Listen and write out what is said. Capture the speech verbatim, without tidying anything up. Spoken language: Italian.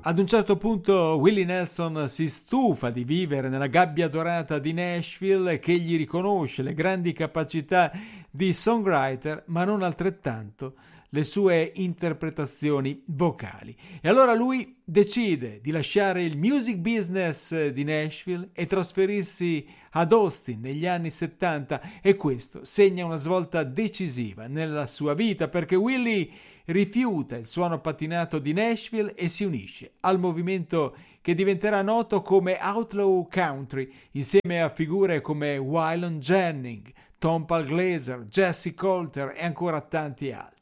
Ad un certo punto Willie Nelson si stufa di vivere nella gabbia dorata di Nashville, che gli riconosce le grandi capacità di songwriter, ma non altrettanto le sue interpretazioni vocali. E allora lui decide di lasciare il music business di Nashville e trasferirsi ad Austin negli anni settanta, e questo segna una svolta decisiva nella sua vita, perché Willie rifiuta il suono patinato di Nashville e si unisce al movimento che diventerà noto come Outlaw Country, insieme a figure come Waylon Jennings, Tom Palglaser, Jesse Coulter e ancora tanti altri.